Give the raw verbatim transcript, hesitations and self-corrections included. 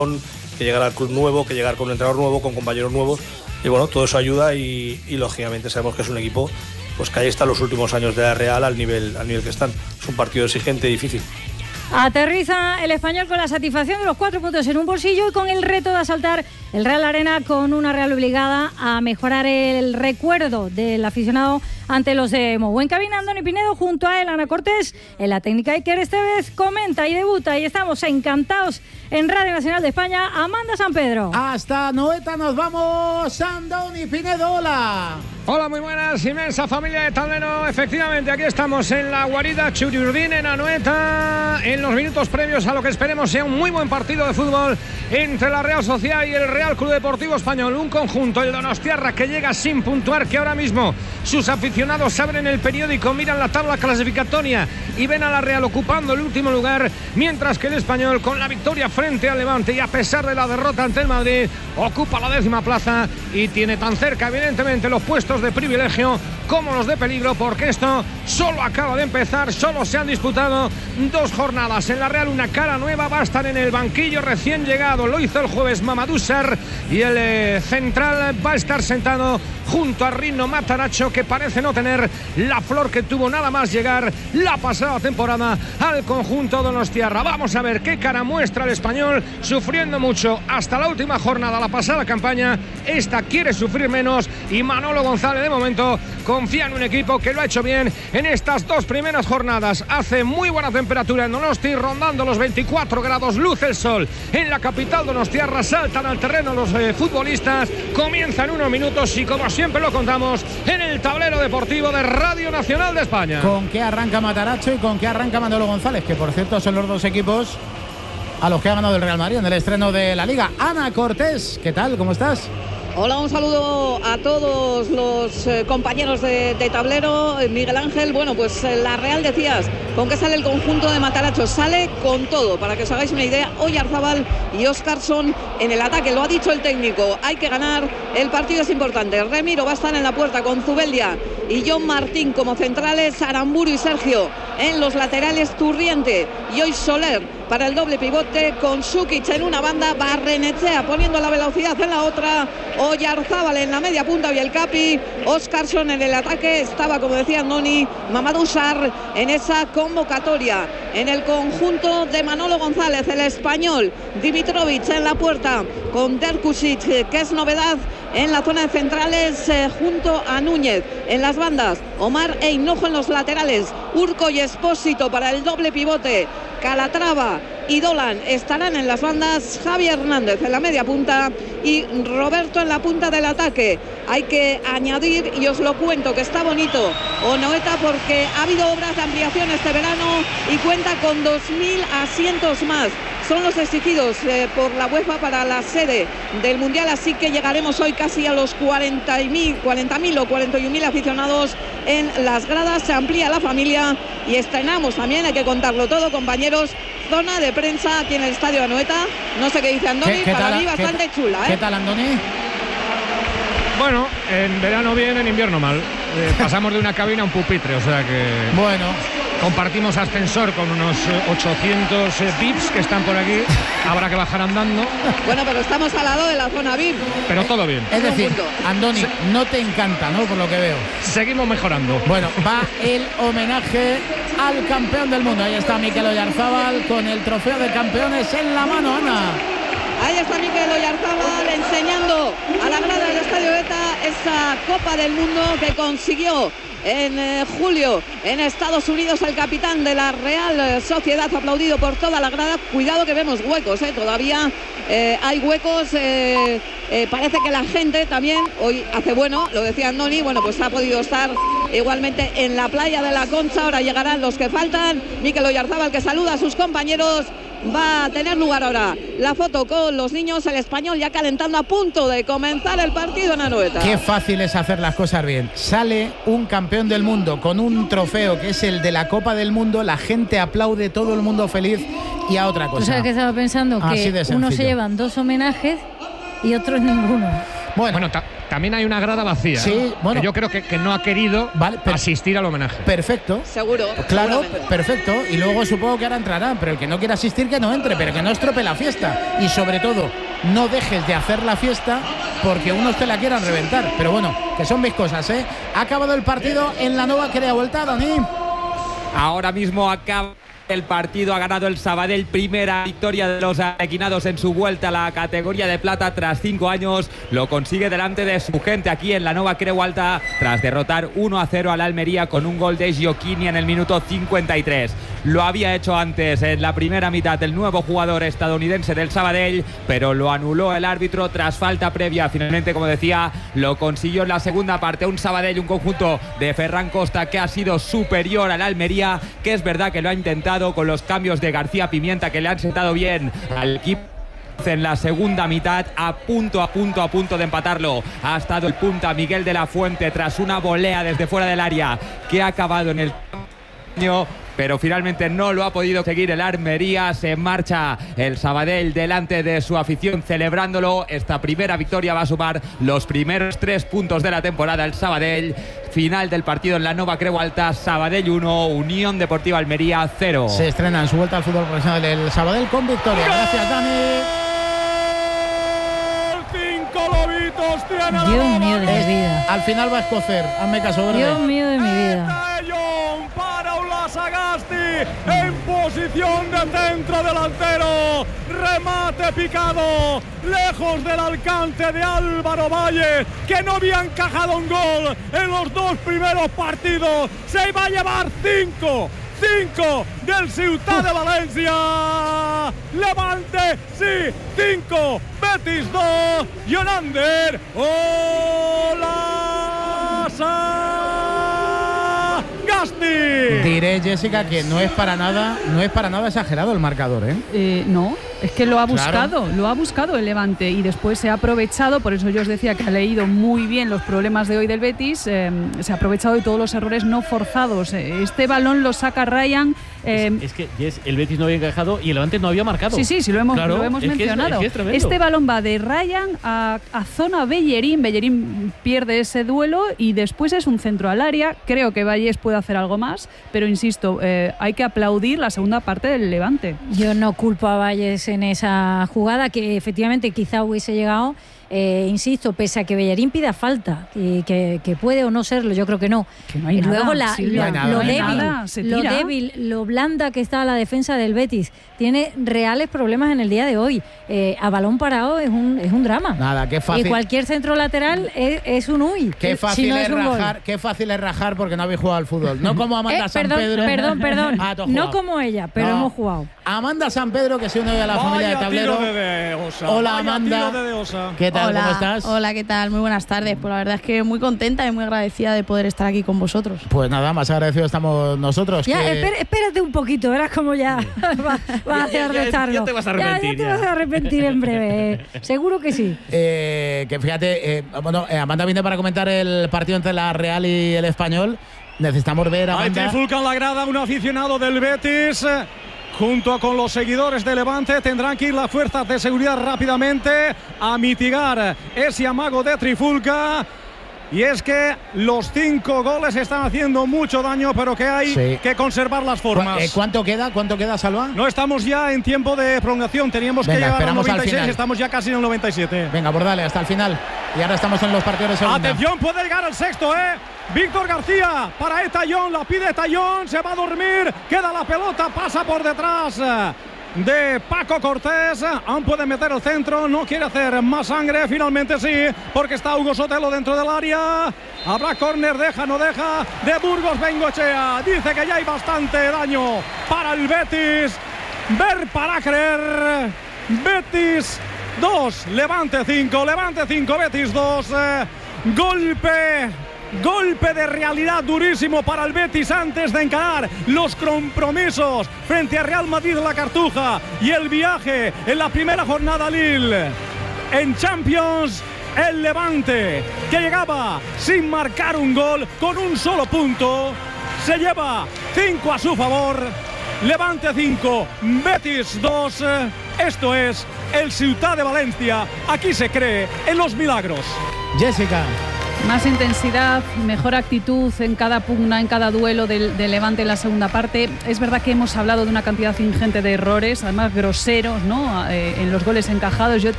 que llegar al club nuevo, que llegar con un entrenador nuevo, con compañeros nuevos, y bueno, todo eso ayuda y, y lógicamente sabemos que es un equipo pues que ahí está los últimos años de la Real al nivel, al nivel que están. Es un partido exigente y difícil. Aterriza el Español con la satisfacción de los cuatro puntos en un bolsillo y con el reto de asaltar el Real Arena con una Real obligada a mejorar el recuerdo del aficionado ante los de Mo. Buen cabina, Andoni Pinedo, junto a él, Ana Cortés, en la técnica Iker Estevez, comenta y debuta y estamos encantados en Radio Nacional de España, Amanda San Pedro. Hasta Anoeta nos vamos, Andoni Pinedo, hola. Hola, muy buenas, inmensa familia de Tablero. Efectivamente, aquí estamos en la guarida Churiurdin, en Anoeta, en los minutos previos a lo que esperemos sea un muy buen partido de fútbol entre la Real Sociedad y el Real Club Deportivo Español. Un conjunto, el donostiarra, que llega sin puntuar, que ahora mismo sus aficionados abren el periódico, miran la tabla clasificatoria y ven a la Real ocupando el último lugar, mientras que el Español, con la victoria frente al Levante y a pesar de la derrota ante el Madrid, ocupa la décima plaza y tiene tan cerca, evidentemente, los puestos de privilegio como los de peligro, porque esto solo acaba de empezar, solo se han disputado dos jornadas. En la Real una cara nueva, va a estar en el banquillo recién llegado, lo hizo el jueves Mamadou Sarr, y el eh, central va a estar sentado junto a Rino Mataracho, que parece no tener la flor que tuvo nada más llegar la pasada temporada al conjunto donostiarra. Vamos a ver qué cara muestra el Español, sufriendo mucho hasta la última jornada, la pasada campaña. Esta quiere sufrir menos y Manolo González de momento confía en un equipo que lo ha hecho bien en estas dos primeras jornadas. Hace muy buena temperatura en Donosti, rondando los veinticuatro grados, luce el sol en la capital donostiarra, saltan al terreno los eh, futbolistas, comienzan unos minutos y como siempre lo contamos en el tablero deportivo de Radio Nacional de España. ¿Con qué arranca Mataracho y con qué arranca Manolo González? Que por cierto son los dos equipos a los que ha ganado el Real Madrid en el estreno de la Liga. Ana Cortés, ¿qué tal? ¿Cómo estás? Hola, un saludo a todos los eh, compañeros de, de tablero. Miguel Ángel, bueno, pues eh, la Real, decías, ¿con qué sale el conjunto de Mataracho? Sale con todo, para que os hagáis una idea. Oyarzábal y Óscarson en el ataque, lo ha dicho el técnico, hay que ganar, el partido es importante. Remiro va a estar en la puerta con Zubeldia y John Martín como centrales, Aramburu y Sergio en los laterales, Turriente y hoy Soler para el doble pivote, con Sukic en una banda, Barrenechea poniendo la velocidad en la otra, Oyarzábal en la media punta y el Capi, Óscarson en el ataque. Estaba, como decía Andoni, Mamadou Sarr en esa convocatoria. En el conjunto de Manolo González, el español, Dimitrovic en la puerta con Derkusic, que es novedad en la zona de centrales, eh, junto a Núñez. En las bandas, Omar e Hinojo en los laterales, Urco y Espósito para el doble pivote, Calatrava y Dolan estarán en las bandas, Javi Hernández en la media punta y Roberto en la punta del ataque. Hay que añadir, y os lo cuento, que está bonito Anoeta porque ha habido obras de ampliación este verano y cuenta con dos mil asientos más. Son los exigidos eh, por la UEFA para la sede del Mundial, así que llegaremos hoy casi a los cuarenta mil o cuarenta y un mil aficionados en las gradas. Se amplía la familia y estrenamos también, hay que contarlo todo, compañeros, zona de prensa aquí en el estadio Anoeta. No sé qué dice Andoni, ¿Qué, qué para tal, mí bastante qué, chula. ¿eh? ¿Qué tal, Andoni? Bueno, en verano bien, en invierno mal. Eh, pasamos de una cabina a un pupitre, o sea que... Bueno... Compartimos ascensor con unos ochocientos eh, V I Ps que están por aquí. Habrá que bajar andando. Bueno, pero estamos al lado de la zona V I P. Pero todo bien. Es decir, Andoni, no te encanta, ¿no? Por lo que veo. Seguimos mejorando. Bueno, va el homenaje al campeón del mundo. Ahí está Mikel Oyarzábal con el trofeo de campeones en la mano, Ana. Ahí está Mikel Oyarzábal enseñando a la grada del Estadio ETA esa Copa del Mundo que consiguió en eh, julio en Estados Unidos el capitán de la Real Sociedad, aplaudido por toda la grada. Cuidado que vemos huecos, eh, todavía eh, hay huecos. eh, eh, parece que la gente también hoy hace bueno, lo decía Andoni, bueno, pues ha podido estar igualmente en la playa de la Concha. Ahora llegarán los que faltan. Mikel Oyarzábal, que saluda a sus compañeros. Va a tener lugar ahora la foto con los niños, el español ya calentando, a punto de comenzar el partido en Anoeta. Qué fácil es hacer las cosas bien. Sale un campeón del mundo con un trofeo que es el de la Copa del Mundo, la gente aplaude, todo el mundo feliz, y a otra cosa. ¿Tú sabes qué estaba pensando? Así que de unos se sencillo. llevan dos homenajes y otros ninguno. Bueno, Bueno, ta también hay una grada vacía. Sí, ¿eh? bueno. Que yo creo que, que no ha querido vale, per- asistir al homenaje. Perfecto. Seguro. Claro, perfecto. Y luego supongo que ahora entrarán, pero el que no quiera asistir que no entre, pero que no estropee la fiesta. Y sobre todo, no dejes de hacer la fiesta porque unos te la quieran reventar. Pero bueno, que son mis cosas, ¿eh? Ha acabado el partido en la Nova Crea Vuelta, Dani. Ahora mismo acaba el partido, ha ganado el Sabadell, primera victoria de los arequinados en su vuelta a la categoría de plata tras cinco años. Lo consigue delante de su gente aquí en la Nova Creu Alta tras derrotar uno a cero al Almería con un gol de Giochini en el minuto cincuenta y tres. Lo había hecho antes en la primera mitad el nuevo jugador estadounidense del Sabadell, pero lo anuló el árbitro tras falta previa. Finalmente, como decía, lo consiguió en la segunda parte. Un Sabadell, un conjunto de Ferran Costa que ha sido superior al Almería, que es verdad que lo ha intentado con los cambios de García Pimienta que le han sentado bien al equipo. En la segunda mitad, a punto, a punto, a punto de empatarlo, ha estado el punta Miguel de la Fuente tras una volea desde fuera del área que ha acabado en el año, pero finalmente no lo ha podido seguir el Almería. Se marcha el Sabadell delante de su afición celebrándolo. Esta primera victoria va a sumar los primeros tres puntos de la temporada el Sabadell. Final del partido en la Nova Creu Alta, Sabadell uno, Unión Deportiva Almería cero. Se estrena en su vuelta al fútbol profesional del Sabadell con victoria. Gracias, Dani. Lobitos tiene la Dios mío de mi vida. Al final va a escocer. Hazme caso, verde. Dios mío de mi vida. Para Ula Sagasti en posición de centro delantero. Remate picado, lejos del alcance de Álvaro Valle, que no había encajado un gol en los dos primeros partidos. Se iba a llevar cinco. cinco del Ciutat de Valencia. Levante, sí, cinco. Betis dos. Jonander. Hola, Sagasti. Diré, Jessica, que no es para nada, no es para nada exagerado el marcador, ¿eh? Eh, no, es que lo ha buscado, Claro. lo ha buscado el Levante y después se ha aprovechado, por eso yo os decía que ha leído muy bien los problemas de hoy del Betis, eh, se ha aprovechado de todos los errores no forzados. Este balón lo saca Ryan. Eh, es, es que yes, el Betis no había encajado y el Levante no había marcado. Sí, sí, sí, lo hemos, Claro, lo hemos es que es- mencionado. es que es tremendo. Este balón va de Ryan a, a zona Bellerín. Bellerín pierde ese duelo y después es un centro al área. Creo que Valles puede hacer algo más, pero insisto, eh, hay que aplaudir la segunda parte del Levante. Yo no culpo a Valles en esa jugada, que efectivamente quizá hubiese llegado. Eh, insisto, pese a que Bellerín pida falta, que, que, que puede o no serlo, yo creo que no. Que no hay Y luego nada, la, Silvia, lo, no hay nada, lo no hay débil, nada, se lo tira. débil, lo blanda que está la defensa del Betis, tiene reales problemas en el día de hoy. Eh, a balón parado es un, es un drama. Nada, qué fácil. Y cualquier centro lateral es, es un uy. Qué fácil, si no es es un gol. rajar, qué fácil es rajar porque no habéis jugado al fútbol. No como Amanda Eh, San perdón, Pedro. perdón, perdón. Ah, tú has no jugado. como ella, pero No. hemos jugado. Amanda San Pedro, que se une hoy a la familia de Vaya Tablero. tiro de Deosa. Hola, Vaya Amanda. tiro de Deosa. ¿Qué tal? Hola, ¿Cómo estás? Hola, ¿qué tal? Muy buenas tardes. Pues la verdad es que muy contenta y muy agradecida de poder estar aquí con vosotros. Pues nada, más agradecidos estamos nosotros. Ya, que- espera- espérate un poquito, verás cómo ya va, va a Ya- hacer ya- de estarlo. ya te vas a Ya- arrepentir, Ya, te ya. vas a arrepentir en breve. eh. Seguro que sí. Eh, que fíjate, eh, bueno, eh, Amanda viene para comentar el partido entre la Real y el Español. Necesitamos ver a Hay Amanda. trifulca en la grada, un aficionado del Betis. eh, Junto con los seguidores de Levante tendrán que ir las fuerzas de seguridad rápidamente a mitigar ese amago de trifulca. Y es que los cinco goles están haciendo mucho daño, pero que hay Sí. que conservar las ¿Cu- formas. eh, ¿Cuánto queda? ¿Cuánto queda, Salva? No estamos ya en tiempo de prolongación, teníamos Venga, que llegar al esperamos al noventa y seis, final. estamos ya casi en el noventa y siete. Venga, por dale, hasta el final. Y ahora estamos en los partidos de segunda. Atención, puede llegar el sexto, ¿eh? Víctor García para Etayón, la pide Etayón, se va a dormir, queda la pelota, pasa por detrás eh, de Paco Cortés. Aún puede meter el centro, no quiere hacer más sangre, finalmente sí, porque está Hugo Sotelo dentro del área. Habrá córner, deja, no deja, de Burgos Bengoechea. Dice que ya hay bastante daño para el Betis. Ver para creer. Betis dos, Levante cinco, Levante cinco, Betis dos. Eh, golpe. Golpe de realidad durísimo para el Betis antes de encarar los compromisos frente a Real Madrid La Cartuja y el viaje en la primera jornada a Lille. En Champions, el Levante, que llegaba sin marcar un gol, con un solo punto, se lleva cinco a su favor. Levante cinco, Betis dos. Esto es el Ciutat de Valencia. Aquí se cree en los milagros. Jessica. Más intensidad, mejor actitud en cada pugna, en cada duelo del, del Levante en la segunda parte. Es verdad que hemos hablado de una cantidad ingente de errores, además groseros, ¿no? Eh, en los goles encajados. Yo